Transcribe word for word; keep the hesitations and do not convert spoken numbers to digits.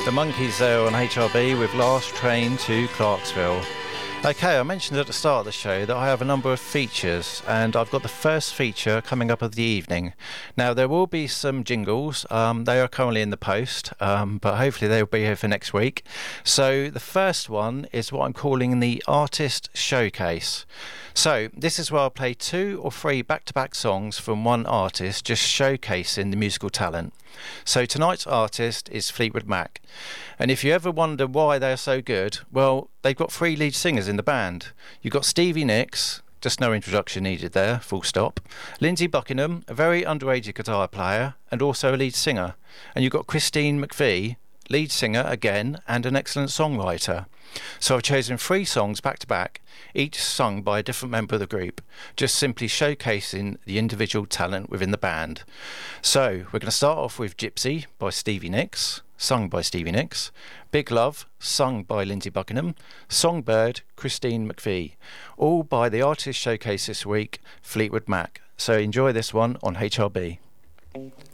The Monkees there on H R B with Last Train to Clarksville. Okay, I mentioned at the start of the show that I have a number of features, and I've got the first feature coming up of the evening. Now, there will be some jingles. Um, they are currently in the post, um, but hopefully they'll be here for next week. So the first one is what I'm calling the Artist Showcase. So this is where I'll play two or three back-to-back songs from one artist, just showcasing the musical talent. So tonight's artist is Fleetwood Mac. And if you ever wonder why they're so good, well, they've got three lead singers in the band. You've got Stevie Nicks, just no introduction needed there, full stop. Lindsey Buckingham, a very underrated guitar player and also a lead singer. And you've got Christine McVie, lead singer again and an excellent songwriter. So I've chosen three songs back to back, each sung by a different member of the group, just simply showcasing the individual talent within the band. So we're going to start off with Gypsy by Stevie Nicks, sung by Stevie Nicks, Big Love, sung by Lindsey Buckingham, Songbird, Christine McVie, all by the Artist Showcase this week, Fleetwood Mac. So enjoy this one on H R B.